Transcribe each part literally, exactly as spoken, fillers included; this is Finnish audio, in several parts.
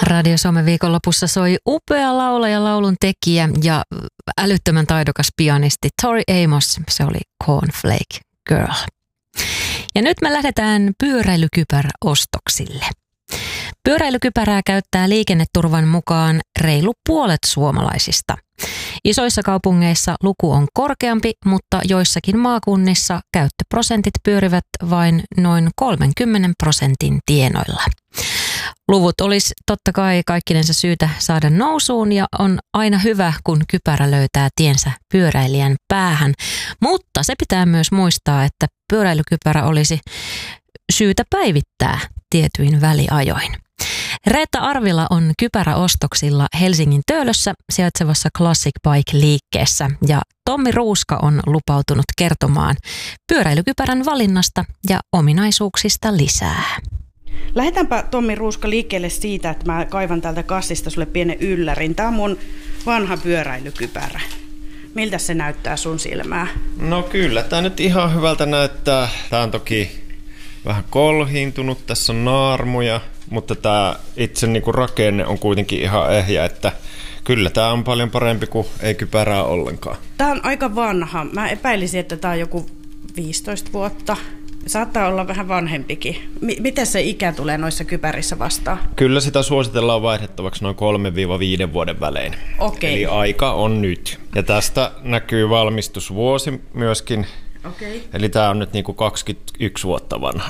Radio Suomen viikonlopussa soi upea laulaja, laulun tekijä ja älyttömän taidokas pianisti Tori Amos. Se oli Cornflake Girl. Ja nyt me lähdetään pyöräilykypäräostoksille. Pyöräilykypärää käyttää liikenneturvan mukaan reilu puolet suomalaisista. Isoissa kaupungeissa luku on korkeampi, mutta joissakin maakunnissa käyttöprosentit pyörivät vain noin kolmenkymmenen prosentin tienoilla. Luvut olisi totta kai kaikkinensa syytä saada nousuun ja on aina hyvä, kun kypärä löytää tiensä pyöräilijän päähän. Mutta se pitää myös muistaa, että pyöräilykypärä olisi syytä päivittää tietyin väliajoin. Reetta Arvila on kypäräostoksilla Helsingin Töölössä sijaitsevassa Classic Bike-liikkeessä ja Tommi Ruuska on lupautunut kertomaan pyöräilykypärän valinnasta ja ominaisuuksista lisää. Lähdetäänpä Tommi Ruuska liikkeelle siitä, että mä kaivan täältä kassista sulle pienen yllärin. Tää on mun vanha pyöräilykypärä. Miltä se näyttää sun silmää? No kyllä, tää nyt ihan hyvältä näyttää. Tää on toki vähän kolhiintunut, tässä on naarmuja, mutta tää itse niinku rakenne on kuitenkin ihan ehjä, että kyllä tää on paljon parempi kuin ei kypärää ollenkaan. Tää on aika vanha. Mä epäilisin, että tää on joku viisitoista vuotta. Saattaa olla vähän vanhempikin. M- miten se ikä tulee noissa kypärissä vastaan? Kyllä sitä suositellaan vaihdettavaksi noin kolmesta viiteen vuoden välein. Okei. Eli aika on nyt. Ja tästä näkyy valmistusvuosi myöskin. Okei. Eli tää on nyt niinku kaksikymmentäyksi vuotta vanha.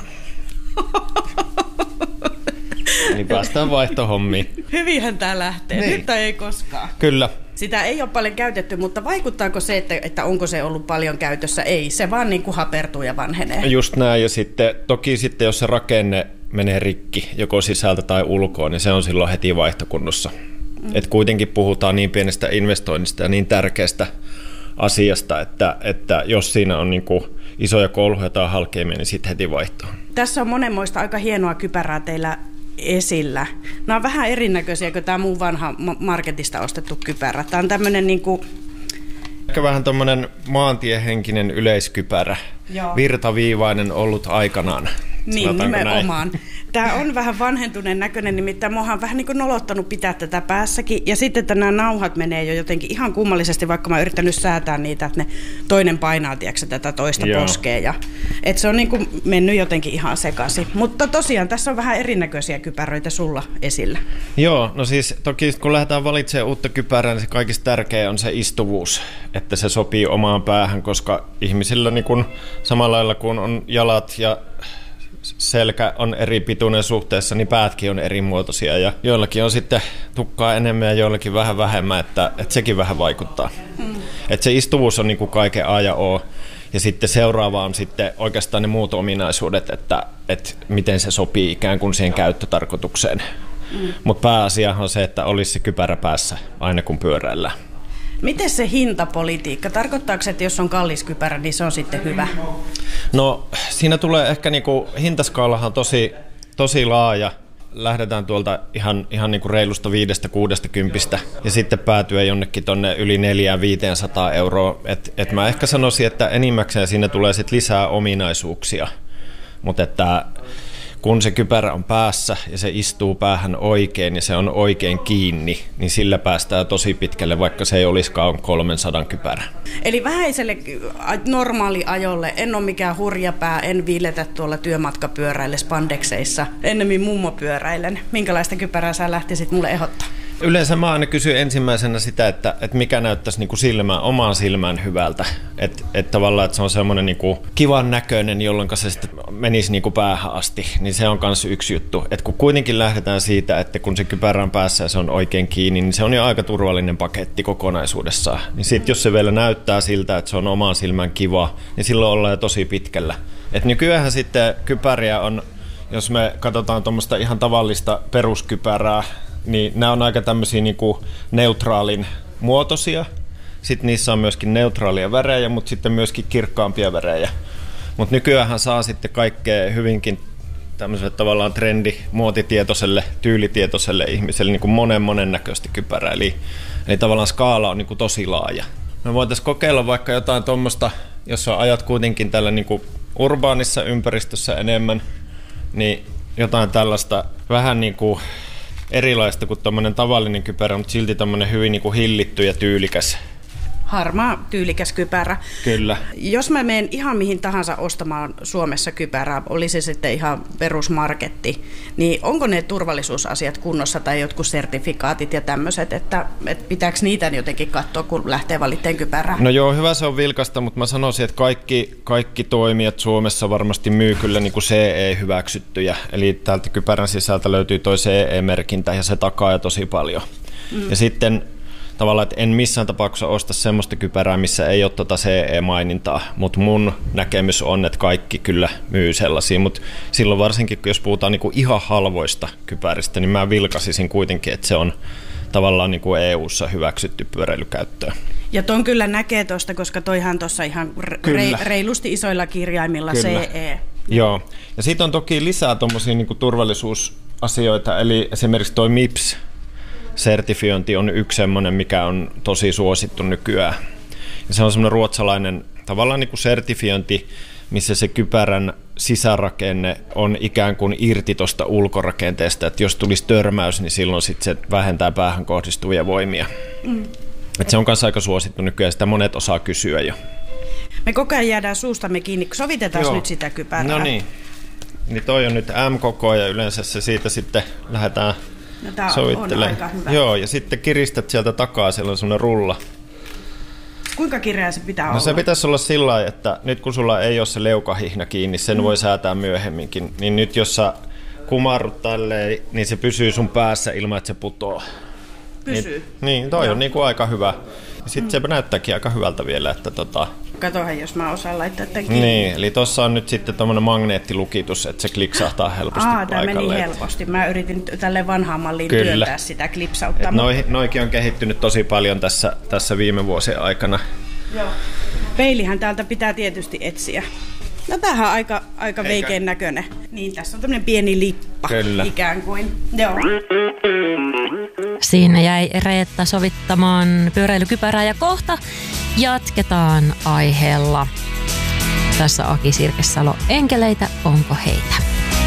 Niin päästään vaihtohommiin. Hyvinhän tää lähtee. Niin. Nyt tai ei koskaan. Kyllä. Sitä ei ole paljon käytetty, mutta vaikuttaako se, että, että onko se ollut paljon käytössä? Ei, se vaan niin kuin hapertuu ja vanhenee. Just näin, ja sitten toki sitten, jos se rakenne menee rikki, joko sisältä tai ulkoa, niin se on silloin heti vaihtokunnossa. Mm. Et kuitenkin puhutaan niin pienestä investoinnista ja niin tärkeästä asiasta, että, että jos siinä on niin kuin isoja kolhuja tai halkeamia, niin sitten heti vaihtoon. Tässä on monenmoista aika hienoa kypärää teillä esillä. Nämä on vähän erinäköisiä kuin tämä mun vanha marketista ostettu kypärä. Tämä on tämmöinen niin kuin ehkä vähän tommoinen maantiehenkinen yleiskypärä. Joo. Virtaviivainen ollut aikanaan. Niin, nimenomaan. Näin? Tämä on vähän vanhentuneen näköinen, nimittäin minua on vähän niin kuin nolottanut pitää tätä päässäkin. Ja sitten, että nämä nauhat menee jo jotenkin ihan kummallisesti, vaikka mä oon yrittänyt säätää niitä, että ne toinen painaa, tiedätkö, tätä toista Joo. poskea. Ja, että se on niin kuin mennyt jotenkin ihan sekaisin. Mutta tosiaan, tässä on vähän erinäköisiä kypäröitä sulla esillä. Joo, no siis toki kun lähdetään valitsemaan uutta kypärää, niin se kaikista tärkeä on se istuvuus, että se sopii omaan päähän, koska ihmisillä niin kuin samalla lailla kun on jalat ja selkä on eri pituinen suhteessa, niin päätkin on eri muotoisia ja joillakin on sitten tukkaa enemmän ja joillakin vähän vähemmän, että, että sekin vähän vaikuttaa. Mm. Että se istuvuus on niin kuin kaiken A ja O ja sitten seuraava on sitten oikeastaan ne muut ominaisuudet, että, että miten se sopii ikään kuin siihen käyttötarkoitukseen. Mm. Mutta pääasiahan on se, että olisi se kypärä päässä aina kun pyöräillään. Miten se hintapolitiikka? Tarkoittaako se, että jos on kallis kypärä, niin se on sitten hyvä? No siinä tulee ehkä niinku, hintaskaalahan tosi, tosi laaja. Lähdetään tuolta ihan, ihan niinku reilusta viidestä kuudesta kympistä ja sitten päätyä jonnekin tonne yli neljään viiteensataan euroa. Et, et mä ehkä sanoisin, että enimmäkseen siinä tulee sit lisää ominaisuuksia, mutta että kun se kypärä on päässä ja se istuu päähän oikein ja se on oikein kiinni, niin sillä päästään tosi pitkälle, vaikka se ei olisikaan kolmensadan kypärä. Eli vähäiselle normaaliajolle en ole mikään hurjapää, en viiletä tuolla työmatkapyöräille spandekseissa, ennemmin mummopyöräilen. Minkälaista kypärää sä lähtisit mulle ehdottaa? Yleensä mä aina kysyn ensimmäisenä sitä, että, että mikä näyttäisi niin kuin silmään, omaan silmään hyvältä. Että et tavallaan, että se on semmoinen niin kuin kivan näköinen, jolloin se sitten menisi niin kuin päähän asti. Niin se on myös yksi juttu. Että kun kuitenkin lähdetään siitä, että kun se kypärä on päässä ja se on oikein kiinni, niin se on jo aika turvallinen paketti kokonaisuudessaan. Niin sitten jos se vielä näyttää siltä, että se on omaan silmään kiva, niin silloin ollaan jo tosi pitkällä. Että nykyäänhän sitten kypäriä on, jos me katsotaan tuommoista ihan tavallista peruskypärää, niin nämä on aika tämmöisiä niin kuin neutraalin muotoisia. Sitten niissä on myöskin neutraalia värejä, mutta sitten myöskin kirkkaampia värejä. Mutta nykyäänhän saa sitten kaikkea hyvinkin tämmöiselle tavallaan trendi, muotitietoiselle, tyylitietoiselle ihmiselle niin kuin monen monen näköistä kypärää. Eli, eli tavallaan skaala on niin kuin tosi laaja. Me voitaisiin kokeilla vaikka jotain tuommoista, jos on ajat kuitenkin tällä niin kuin urbaanissa ympäristössä enemmän, niin jotain tällaista vähän niin kuin erilaista kuin tommonen tavallinen kypärä, mutta silti tommonen hyvin niin kuin hillitty ja tyylikäs. Harmaa, tyylikäs kypärä. Kyllä. Jos mä menen ihan mihin tahansa ostamaan Suomessa kypärää, oli se sitten ihan perusmarketti, niin onko ne turvallisuusasiat kunnossa tai jotkut sertifikaatit ja tämmöiset, että, että pitääkö niitä jotenkin katsoa, kun lähtee valitteen kypärää? No joo, hyvä se on vilkasta, mutta mä sanoisin, että kaikki, kaikki toimijat Suomessa varmasti myy kyllä niin kuin C E-hyväksyttyjä. Eli täältä kypärän sisältä löytyy toi C E-merkintä ja se takaa jo tosi paljon. Mm. Ja sitten tavallaan, että en missään tapauksessa osta semmoista kypärää, missä ei ole tuota C E-mainintaa, mutta mun näkemys on, että kaikki kyllä myy sellaisia, mutta silloin varsinkin, jos puhutaan niinku ihan halvoista kypäristä, niin mä vilkasisin kuitenkin, että se on tavallaan niinku E U:ssa hyväksytty pyöräilykäyttöön. Ja ton kyllä näkee tuosta, koska toihan tuossa ihan re- reilusti isoilla kirjaimilla kyllä. C E. Joo, ja sitten on toki lisää tuommoisia niinku turvallisuusasioita, eli esimerkiksi toi M I P S, sertifiointi on yksi semmoinen, mikä on tosi suosittu nykyään. Ja se on semmoinen ruotsalainen tavallaan niin kuin sertifiointi, missä se kypärän sisärakenne on ikään kuin irti tuosta ulkorakenteesta, että jos tulisi törmäys, niin silloin sit se vähentää päähän kohdistuvia voimia. Mm. Et se on kanssa aika suosittu nykyään, sitä monet osaa kysyä jo. Me koko ajan jäädään suustamme kiinni, sovitetaan Joo. nyt sitä kypärää. No niin, niin toi on nyt M-koko ja yleensä se siitä sitten lähdetään no, tää sovittele. on aika hyvä. Joo, ja sitten kiristät sieltä takaa, siellä on semmoinen rulla. Kuinka kireä se pitää no, olla? Se pitäisi olla sillä lailla, että nyt kun sulla ei ole se leukahihna kiinni, sen mm. voi säätää myöhemminkin. Niin nyt jos sä kumarrut tälleen, niin se pysyy sun päässä ilman, että se putoaa. Pysyy? Niin, niin toi Joo. on niin kuin aika hyvä. Sitten mm. se näyttääkin aika hyvältä vielä, että tota... Katohan, jos mä osaan laittaa tämän kiinni. Niin, eli tossa on nyt sitten tommonen magneettilukitus, että se kliksahtaa helposti Aa, paikalle. Tämä meni helposti. Mä yritin tälle vanhaan malliin Kyllä. työntää sitä klipsauttaa. Noi, noikin on kehittynyt tosi paljon tässä, tässä viime vuosien aikana. Joo. Peilihän täältä pitää tietysti etsiä. No tämähän on aika, aika veikeän näköinen. Niin, tässä on tämmöinen pieni lippa Kyllä. ikään kuin. Joo. Siinä jäi Reetta sovittamaan pyöräilykypärää ja kohta jatketaan aiheella. Tässä Aki Sirkesalo, enkeleitä, onko heitä?